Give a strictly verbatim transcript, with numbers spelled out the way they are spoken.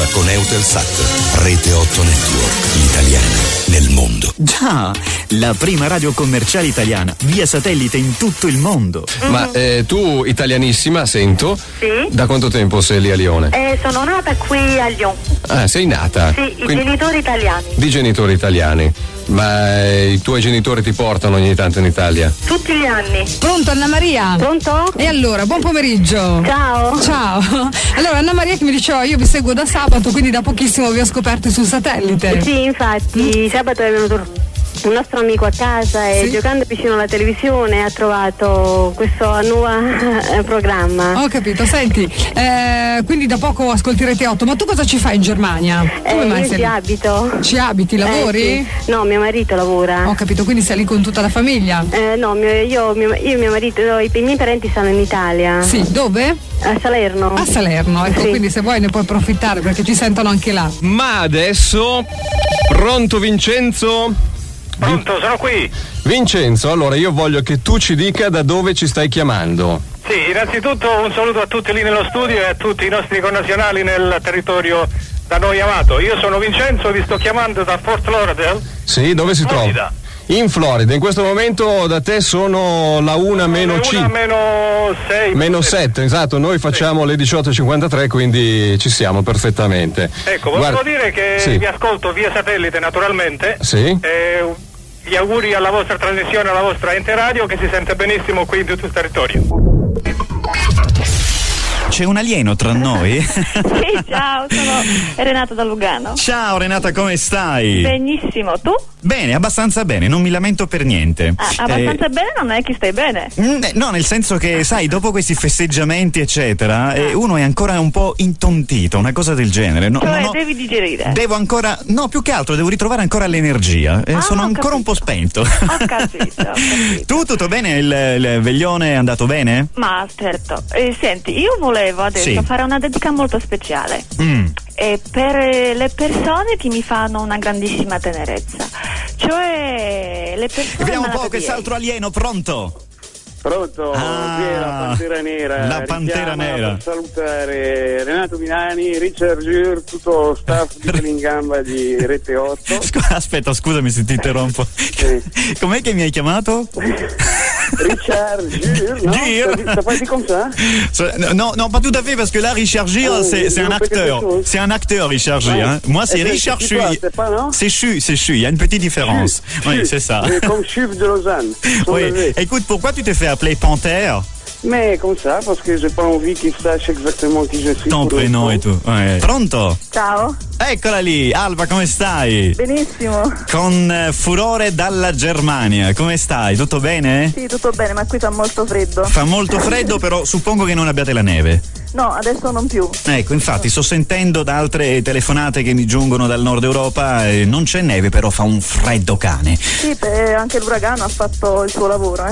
con Eutelsat. Rete otto Network, l'italiana nel mondo. Già, la prima radio commerciale italiana, via satellite in tutto il mondo. Mm-hmm. Ma eh, tu, italianissima, sento? Sì. Da quanto tempo sei lì a Lione? Eh, sono nata qui a Lyon. Ah, sei nata? Sì, i Quindi... genitori italiani. Di genitori italiani. Ma eh, i tuoi genitori ti portano ogni tanto in Italia? Tutti gli anni. Pronto, Anna Maria? Pronto? E allora, buon pomeriggio. Ciao. Ciao. Allora, Anna Maria che mi diceva, io vi seguo da sabato, quindi da pochissimo vi ho scoperto sul satellite. Sì, infatti, mm. sabato è venuto un nostro amico a casa e sì? giocando vicino alla televisione ha trovato questo nuovo programma. Ho capito, senti, eh, quindi da poco ascolti Rete otto, ma tu cosa ci fai in Germania? Come Eh, mai io sei ci lì? abito. Ci abiti, lavori? Eh, sì. No, mio marito lavora. Ho capito, quindi sei lì con tutta la famiglia? Eh, no, mio, io, mio, io e mio marito, i, i miei parenti stanno in Italia. Sì, dove? A Salerno. A Salerno, ecco, sì. quindi se vuoi ne puoi approfittare perché ci sentono anche là. Ma adesso, pronto Vincenzo? Pronto, sono qui. Vincenzo, allora io voglio che tu ci dica da dove ci stai chiamando. Sì, innanzitutto un saluto a tutti lì nello studio e a tutti i nostri connazionali nel territorio da noi amato. Io sono Vincenzo, vi sto chiamando da Fort Lauderdale. Sì, dove si Florida. trova? In Florida. In questo momento da te sono la una meno cinque. meno sei. Meno sette, esatto. Noi facciamo sì. le diciotto e cinquantatré, quindi ci siamo perfettamente. Ecco, volevo Guarda... dire che sì. vi ascolto via satellite naturalmente. Sì. E gli auguri alla vostra trasmissione, alla vostra ente radio che si sente benissimo qui in tutto il territorio. C'è un alieno tra noi? Sì, ciao, sono Renata da Lugano. Ciao Renata, come stai? Benissimo, tu? Bene, abbastanza bene, non mi lamento per niente. Ah, abbastanza eh, bene non è che stai bene? Mh, no, nel senso che, sai, dopo questi festeggiamenti, eccetera, eh, uno è ancora un po' intontito, una cosa del genere. No, cioè, no, devi digerire. Devo ancora, no, più che altro, devo ritrovare ancora l'energia. Eh, ah, sono ancora capito. un po' spento. Ho capito, ho capito. Tu, tutto bene? Il, il veglione è andato bene? Ma certo. Eh, senti, io volevo adesso Sì. fare una dedica molto speciale. Mm. E per le persone che mi fanno una grandissima tenerezza, cioè le persone. Vediamo un po' malate di quest'altro alieno, pronto? Pronto, Ah, qui è la Pantera Nera. la Pantera Richiama Nera. Per salutare Renato Milani, Richard Gere, tutto lo staff di Pelingamba di Rete otto. Scu- aspetta, scusami se ti interrompo. Sì. Com'è che mi hai chiamato? Richard Gere, non? Gere. T'as pas dit comme ça? Non, non, pas tout à fait, parce que là, Richard Gere, Oh, c'est, c'est un ils ont fait quelque acteur. chose. C'est un acteur, Richard Gere. Ouais. Hein. Moi, c'est Et Richard c'est Chu. toi, c'est pas, non? C'est Chu, c'est Chu. Il y a une petite différence. Chu, Oui, Chu. c'est ça. C'est comme Chuf de Lausanne. Oui. Écoute, pourquoi tu t'es fait appeler Panthère? Mais comme ça, parce que j'ai pas envie qu'ils sachent exactement qui je suis. Ton prénom et tout. Ouais. Pronto? Ciao. Eccola lì, Alba, come stai? Benissimo. Con eh, furore dalla Germania, come stai? Tutto bene? Sì, tutto bene, ma qui fa molto freddo. Fa molto freddo, però suppongo che non abbiate la neve. No, adesso non più. Ecco, infatti, sto sentendo da altre telefonate che mi giungono dal nord Europa, eh, non c'è neve, però fa un freddo cane. Sì, beh, anche l'uragano ha fatto il suo lavoro, eh.